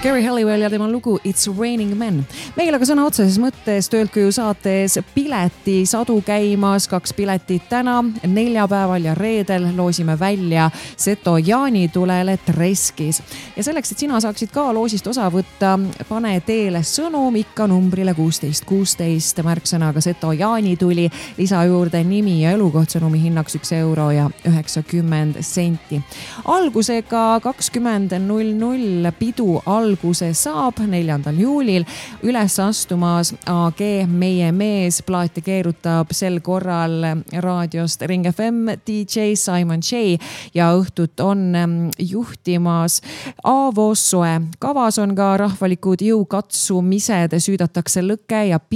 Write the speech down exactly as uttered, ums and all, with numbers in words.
Gary Halliwell ja tema lugu It's Raining Men. Meil aga sõna otseses mõttes Töölt-Koju saates pileti sadu käimas, kaks piletit täna, neljapäeval ja reedel loosime välja Seto jaanitulele Treskis. Ja selleks, et sina saaksid ka loosist osa võtta, pane teele sõnum ikka numbrile kuusteist kuusteist märksõnaga Seto jaanituli, lisa juurde nimi ja elukoht, sõnumi hinnaks üks euro ja üheksakümmend senti. Algusega kakskümmend null null pidu alguse saab neljandal juulil. Üles astumas A G Meie mees, plaati keerutab sel korral raadiost Ring F M D J Simon J ja õhtut on juhtimas Aavo Soe. Kavas on ka rahvalikud jõukatsumised, süüdatakse lõke ja